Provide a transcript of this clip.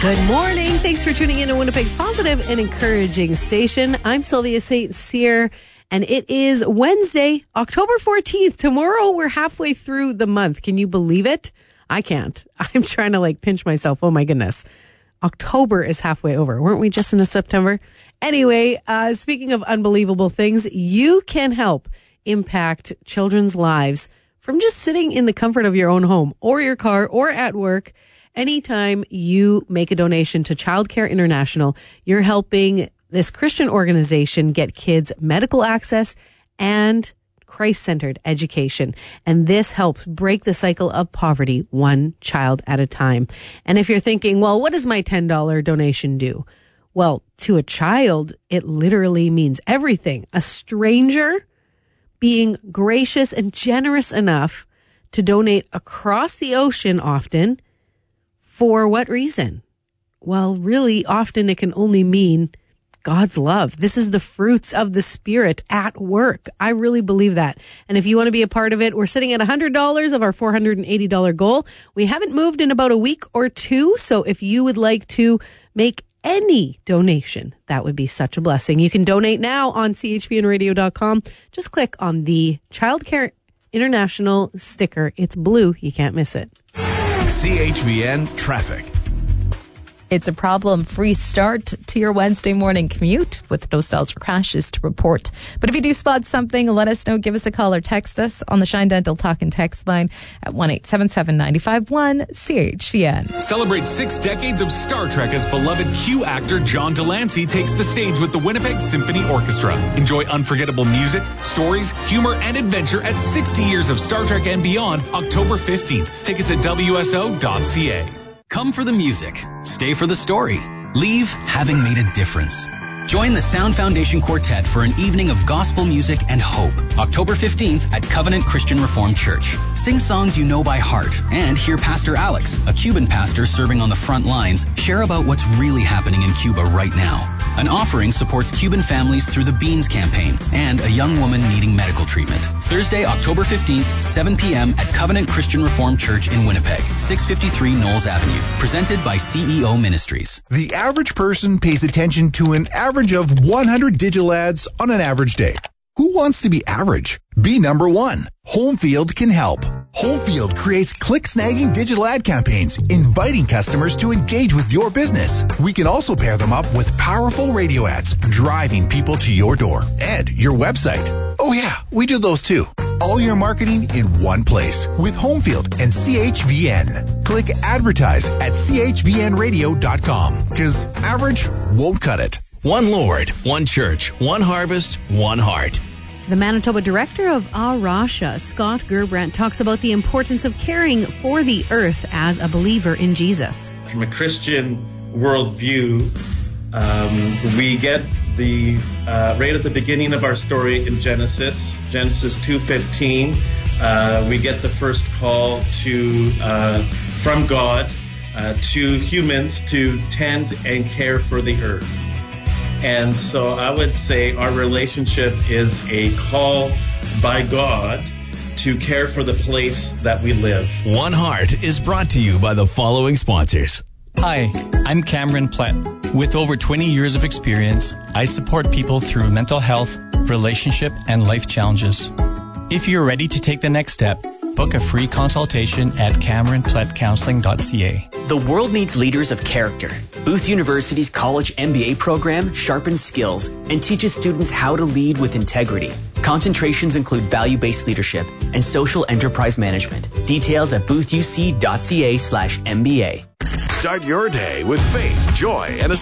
Good morning. Thanks for tuning in to Winnipeg's positive and encouraging station. I'm Sylvia St. Cyr, and it is Wednesday, October 14th. Tomorrow, we're halfway through the month. Can you believe it? I can't. I'm trying to pinch myself. Oh my goodness. October is halfway over. Weren't we just into September? Anyway, speaking of unbelievable things, you can help impact children's lives from just sitting in the comfort of your own home or your car or at work. Anytime you make a donation to Childcare International, you're helping this Christian organization get kids medical access and Christ-centered education. And this helps break the cycle of poverty one child at a time. And if you're thinking, well, what does my $10 donation do? Well, to a child, it literally means everything. A stranger being gracious and generous enough to donate across the ocean often. For what reason? Well, really, often it can only mean God's love. This is the fruits of the Spirit at work. I really believe that. And if you want to be a part of it, we're sitting at $100 of our $480 goal. We haven't moved in about a week or two. So if you would like to make any donation, that would be such a blessing. You can donate now on chvnradio.com. Just click on the Childcare International sticker. It's blue. You can't miss it. CHVN Traffic. It's a problem-free start to your Wednesday morning commute with no stalls or crashes to report. But if you do spot something, let us know. Give us a call or text us on the Shine Dental Talk and Text line at 1-877-951-CHVN. Celebrate 6 decades of Star Trek as beloved Q actor John Delancey takes the stage with the Winnipeg Symphony Orchestra. Enjoy unforgettable music, stories, humor, and adventure at 60 years of Star Trek and beyond, October 15th. Tickets at WSO.ca. Come for the music. Stay for the story. Leave having made a difference. Join the Sound Foundation Quartet for an evening of gospel music and hope. October 15th at Covenant Christian Reformed Church. Sing songs you know by heart and hear Pastor Alex, a Cuban pastor serving on the front lines, share about what's really happening in Cuba right now. An offering supports Cuban families through the Beans campaign and a young woman needing medical treatment. Thursday, October 15th, 7 p.m. at Covenant Christian Reformed Church in Winnipeg, 653 Knowles Avenue. Presented by CEO Ministries. The average person pays attention to an average of 100 digital ads on an average day. Who wants to be average? Be number one. Homefield can help. Homefield creates click-snagging digital ad campaigns, inviting customers to engage with your business. We can also pair them up with powerful radio ads, driving people to your door and your website. Oh yeah, we do those too. All your marketing in one place with Homefield and CHVN. Click advertise at chvnradio.com because average won't cut it. One Lord, one church, one harvest, one heart. The Manitoba director of A Rasha, Scott Gerbrandt, talks about the importance of caring for the earth as a believer in Jesus. From a Christian worldview, we get the right at the beginning of our story in Genesis 2:15. We get the first call to from God to humans to tend and care for the earth. And so I would say our relationship is a call by God to care for the place that we live. One Heart is brought to you by the following sponsors. Hi, I'm Cameron Plett. With over 20 years of experience, I support people through mental health, relationship, and life challenges. If you're ready to take the next step, book a free consultation at CameronPlettCounseling.ca. The world needs leaders of character. Booth University's college MBA program sharpens skills and teaches students how to lead with integrity. Concentrations include value-based leadership and social enterprise management. Details at boothuc.ca/MBA. Start your day with faith, joy, and a